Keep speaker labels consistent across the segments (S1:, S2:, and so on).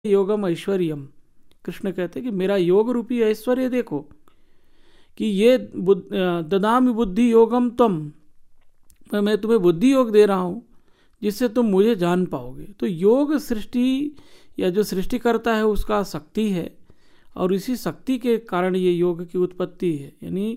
S1: योगम ऐश्वर्यम। कृष्ण कहते हैं कि मेरा योग रूपी ऐश्वर्य देखो, कि ये ददामि बुद्धि योगम तम, मैं तुम्हें बुद्धि योग दे रहा हूँ जिससे तुम मुझे जान पाओगे। तो योग सृष्टि या जो सृष्टि करता है उसका शक्ति है, और इसी शक्ति के कारण ये योग की उत्पत्ति है। यानी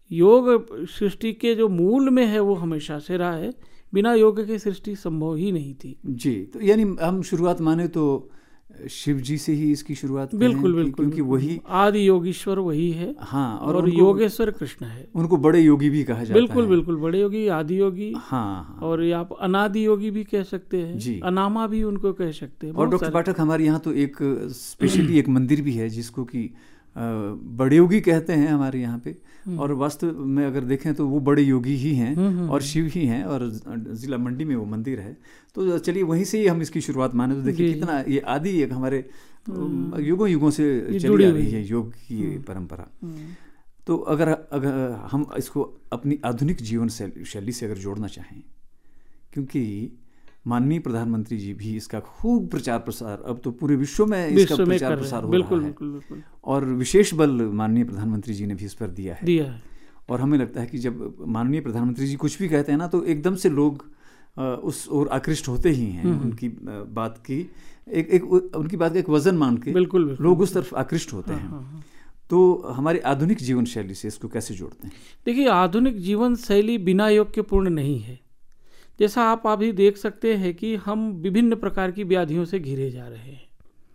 S1: योग सृष्टि के जो मूल में है वो हमेशा से रहा है, बिना योग की सृष्टि संभव ही नहीं थी।
S2: जी, तो यानी हम शुरुआत माने तो शिव जी से ही इसकी शुरुआत
S1: बिल्कुल बिल्कुल,
S2: क्योंकि वही
S1: आदि योगीश्वर वही है।
S2: हाँ,
S1: और योगेश्वर कृष्ण है।
S2: उनको बड़े योगी भी कहा जाता
S1: बिल्कुल
S2: है।
S1: बिल्कुल, बड़े योगी, आदि योगी।
S2: हाँ,
S1: और ये आप अनादि योगी भी कह सकते हैं
S2: जी,
S1: अनामा भी उनको कह सकते हैं।
S2: और डॉक्टर पाठक हमारे यहाँ तो एक स्पेशली एक मंदिर भी है जिसको कि बड़े योगी कहते हैं हमारे यहाँ पे, और वास्तव में अगर देखें तो वो बड़े योगी ही हैं और शिव ही हैं, और जिला मंडी में वो मंदिर है। तो चलिए वहीं से ही हम इसकी शुरुआत माने तो देखिए कितना ये आदि एक हमारे युगों युगों से चली आ रही है योग की परंपरा। तो अगर हम इसको अपनी आधुनिक जीवन शैली से अगर जोड़ना चाहें, क्योंकि माननीय प्रधानमंत्री जी भी इसका खूब प्रचार प्रसार, अब तो पूरे विश्व में इसका प्रचार प्रसार हो रहा है, और विशेष बल माननीय प्रधानमंत्री जी ने भी इस पर दिया है। और हमें लगता है कि जब माननीय प्रधानमंत्री जी कुछ भी कहते हैं ना तो एकदम से लोग उस ओर आकृष्ट होते ही हैं। उनकी बात की उनकी बात का एक वजन मान के लोग उस तरफ आकृष्ट होते हैं। तो हमारी आधुनिक जीवन शैली से इसको कैसे जोड़ते हैं?
S1: देखिए, आधुनिक जीवन शैली बिना योग के पूर्ण नहीं है। जैसा आप अभी देख सकते हैं कि हम विभिन्न प्रकार की व्याधियों से घिरे जा रहे हैं।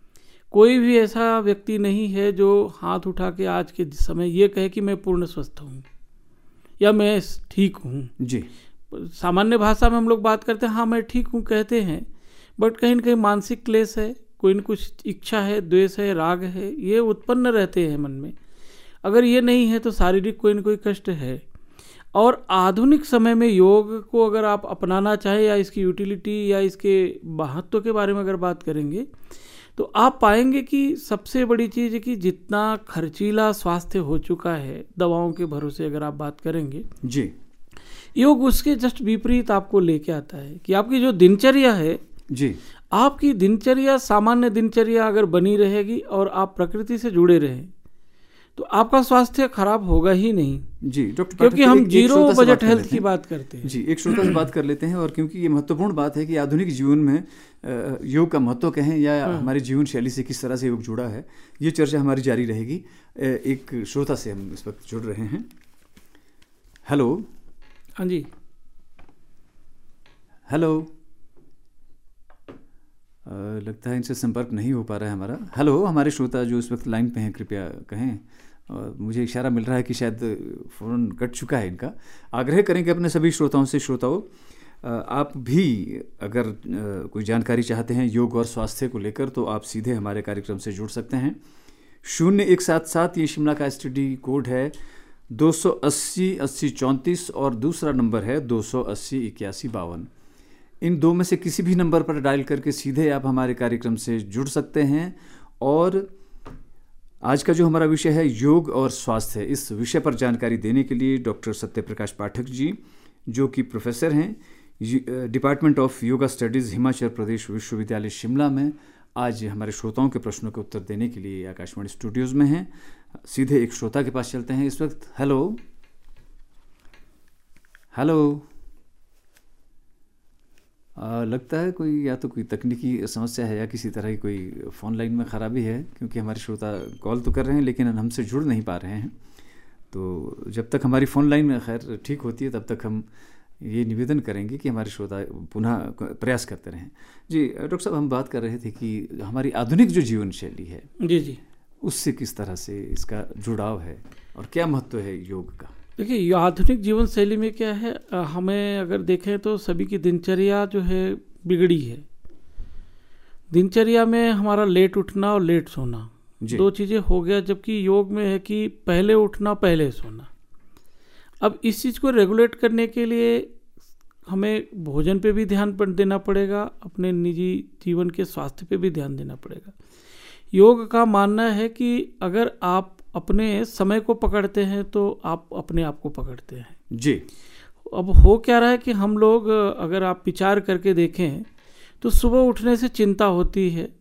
S1: कोई भी ऐसा व्यक्ति नहीं है जो हाथ उठा के आज के समय ये कहे कि मैं पूर्ण स्वस्थ हूँ या मैं ठीक हूँ।
S2: जी,
S1: सामान्य भाषा में हम लोग बात करते हैं, हाँ मैं ठीक हूँ कहते हैं, बट कहीं न कहीं मानसिक क्लेश है, कोई न कुछ इच्छा है, द्वेष है, राग है, ये उत्पन्न रहते हैं मन में। अगर ये नहीं है तो शारीरिक कोई न कोई कष्ट है। और आधुनिक समय में योग को अगर आप अपनाना चाहें या इसकी यूटिलिटी या इसके महत्व के बारे में अगर बात करेंगे तो आप पाएंगे कि सबसे बड़ी चीज़ है कि जितना खर्चीला स्वास्थ्य हो चुका है दवाओं के भरोसे अगर आप बात करेंगे
S2: जी,
S1: योग उसके जस्ट विपरीत आपको लेके आता है कि आपकी जो दिनचर्या है
S2: जी,
S1: आपकी दिनचर्या सामान्य दिनचर्या अगर बनी रहेगी और आप प्रकृति से जुड़े रहें तो आपका स्वास्थ्य खराब होगा ही नहीं।
S2: जी डॉक्टर,
S1: क्योंकि हम जीरो बजट हेल्थ की बात करते हैं।
S2: जी, एक श्रोता से बात कर लेते हैं, और क्योंकि ये महत्वपूर्ण बात है कि आधुनिक जीवन में योग का महत्व कहें या हमारी जीवन शैली से किस तरह से योग जुड़ा है, ये चर्चा हमारी जारी रहेगी। एक श्रोता से हम इस वक्त जुड़ रहे हैं। हेलो।
S1: हाँ जी,
S2: हेलो। लगता है इनसे संपर्क नहीं हो पा रहा है हमारा। हेलो, हमारे श्रोता जो इस वक्त लाइन पे हैं कृपया कहें। मुझे इशारा मिल रहा है कि शायद फ़ोन कट चुका है इनका। आग्रह करेंगे अपने सभी श्रोताओं से, श्रोताओं आप भी अगर कोई जानकारी चाहते हैं योग और स्वास्थ्य को लेकर तो आप सीधे हमारे कार्यक्रम से जुड़ सकते हैं। 0177 ये शिमला का एसटीडी कोड है, 280 80 34 और दूसरा नंबर है 280 81 52। इन दो में से किसी भी नंबर पर डायल करके सीधे आप हमारे कार्यक्रम से जुड़ सकते हैं। और आज का जो हमारा विषय है योग और स्वास्थ्य, इस विषय पर जानकारी देने के लिए डॉक्टर सत्यप्रकाश पाठक जी, जो कि प्रोफेसर हैं department of yoga studies Himachal Pradesh विश्वविद्यालय शिमला में, आज हमारे श्रोताओं के प्रश्नों के उत्तर देने के लिए आकाशवाणी स्टूडियोज़ में हैं। सीधे एक श्रोता के पास चलते हैं इस वक्त। हेलो। हेलो। लगता है कोई या तो कोई तकनीकी समस्या है या किसी तरह की कोई फ़ोन लाइन में ख़राबी है, क्योंकि हमारे श्रोता कॉल तो कर रहे हैं लेकिन हमसे जुड़ नहीं पा रहे हैं। तो जब तक हमारी फ़ोन लाइन में खैर ठीक होती है तब तक हम ये निवेदन करेंगे कि हमारे श्रोता पुनः प्रयास करते रहें। जी डॉक्टर साहब, हम बात कर रहे थे कि हमारी आधुनिक जो जीवन शैली है
S1: जी जी,
S2: उससे किस तरह से इसका जुड़ाव है और क्या महत्व है योग का?
S1: देखिए, आधुनिक जीवन शैली में क्या है, हमें अगर देखें तो सभी की दिनचर्या जो है बिगड़ी है। दिनचर्या में हमारा लेट उठना और लेट सोना दो चीज़ें हो गया, जबकि योग में है कि पहले उठना पहले सोना। अब इस चीज़ को रेगुलेट करने के लिए हमें भोजन पे भी ध्यान देना पड़ेगा, अपने निजी जीवन के स्वास्थ्य पे भी ध्यान देना पड़ेगा। योग का मानना है कि अगर आप अपने समय को पकड़ते हैं तो आप अपने आप को पकड़ते हैं
S2: जी।
S1: अब हो क्या रहा है कि हम लोग अगर आप विचार करके देखें तो सुबह उठने से चिंता होती है